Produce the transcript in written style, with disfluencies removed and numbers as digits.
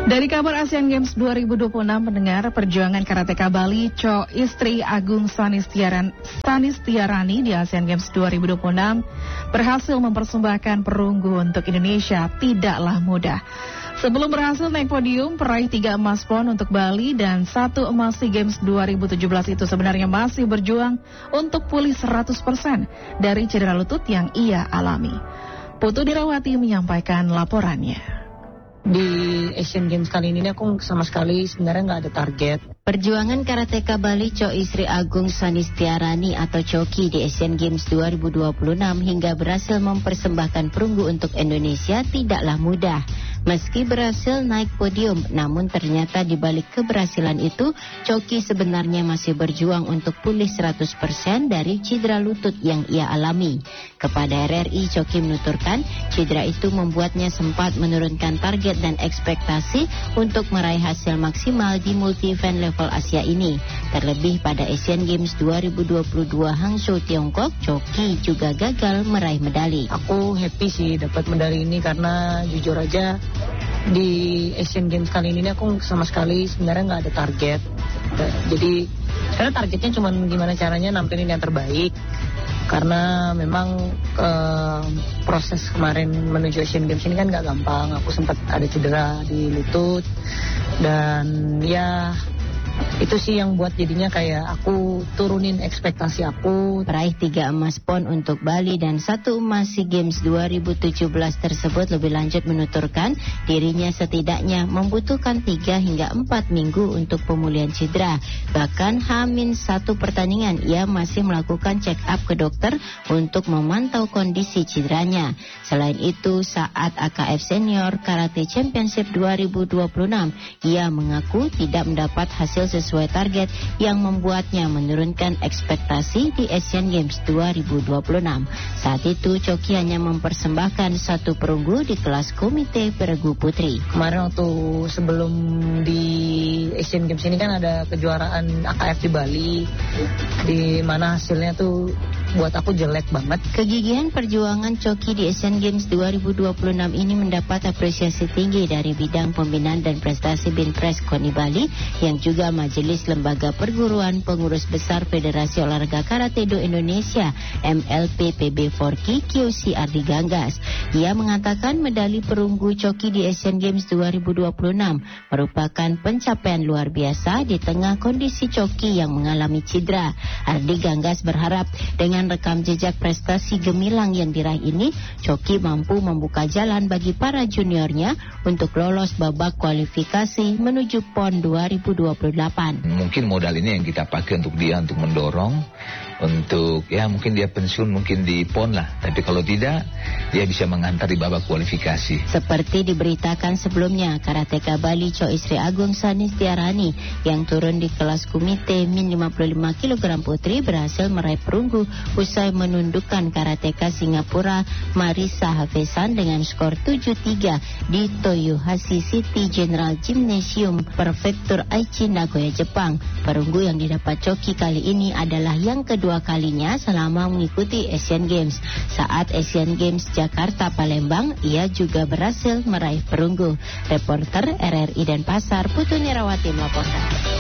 Dari kabar Asian Games 2026 mendengar perjuangan karateka Bali Cho Istri Agung Sanistiarani di Asian Games 2026 berhasil mempersembahkan perunggu untuk Indonesia tidaklah mudah. Sebelum berhasil naik podium, peraih 3 emas PON untuk Bali dan 1 emas SEA Games 2017 itu sebenarnya masih berjuang untuk pulih 100% dari cedera lutut yang ia alami. Putu Dirawati menyampaikan laporannya. Di Asian Games kali ini aku sama sekali sebenarnya nggak ada target. Perjuangan karateka Bali Cho Istri Agung Sanistiarani atau Choki di Asian Games 2026 hingga berhasil mempersembahkan perunggu untuk Indonesia tidaklah mudah. Meski berhasil naik podium, namun ternyata di balik keberhasilan itu, Choki sebenarnya masih berjuang untuk pulih 100% dari cedera lutut yang ia alami. Kepada RRI, Choki menuturkan, cedera itu membuatnya sempat menurunkan target dan ekspektasi untuk meraih hasil maksimal di multi-event level Asia ini. Terlebih pada Asian Games 2022 Hangzhou, Tiongkok, Choki juga gagal meraih medali. Aku happy sih dapat medali ini karena jujur aja di Asian Games kali ini aku sama sekali sebenarnya nggak ada target. Jadi karena targetnya cuma gimana caranya nampilin yang terbaik. Karena memang proses kemarin menuju Asian Games ini kan nggak gampang. Aku sempat ada cedera di lutut dan ya itu sih yang buat jadinya kayak aku turunin ekspektasi aku. Peraih 3 emas PON untuk Bali dan 1 emas SEA Games 2017 tersebut lebih lanjut menuturkan dirinya setidaknya membutuhkan 3 hingga 4 minggu untuk pemulihan cedera. Bahkan H-1 pertandingan ia masih melakukan check up ke dokter untuk memantau kondisi cederanya. Selain itu, saat AKF Senior Karate Championship 2026, ia mengaku tidak mendapat hasil sesuai target yang membuatnya menurunkan ekspektasi di Asian Games 2026. Saat itu Choki hanya mempersembahkan 1 perunggu di kelas komite peregu putri. Kemarin waktu sebelum di Asian Games ini kan ada kejuaraan AKF di Bali, di mana hasilnya tuh buat aku jelek banget. Kegigihan perjuangan Choki di Asian Games 2026 ini mendapat apresiasi tinggi dari bidang pembinaan dan prestasi Binpres KONI Bali yang juga Majelis Lembaga Perguruan Pengurus Besar Federasi Olahraga Karate Do Indonesia MLP PB Forki QC Ardi Ganggas. Ia mengatakan medali perunggu Choki di Asian Games 2026 merupakan pencapaian luar biasa di tengah kondisi Choki yang mengalami cedera. Ardi Ganggas berharap dengan rekam jejak prestasi gemilang yang diraih ini, Choki mampu membuka jalan bagi para juniornya untuk lolos babak kualifikasi menuju PON 2028. Mungkin modal ini yang kita pakai untuk dia, untuk mendorong, untuk ya mungkin dia pensiun mungkin di PON lah. Tapi kalau tidak, dia bisa mengantar di babak kualifikasi. Seperti diberitakan sebelumnya, karateka Bali Cho Istri Agung Sanistiarani yang turun di kelas komite min 55 kg putri berhasil meraih perunggu usai menundukkan karateka Singapura Marisa Hafezan dengan skor 7-3 di Toyohashi City General Gymnasium Prefektur Aichi, Nagoya, Jepang. Perunggu yang didapat Choki kali ini adalah yang kedua kalinya selama mengikuti Asian Games. Saat Asian Games Jakarta Palembang, ia juga berhasil meraih perunggu. Reporter RRI Denpasar, Putu Nirawati melaporkan.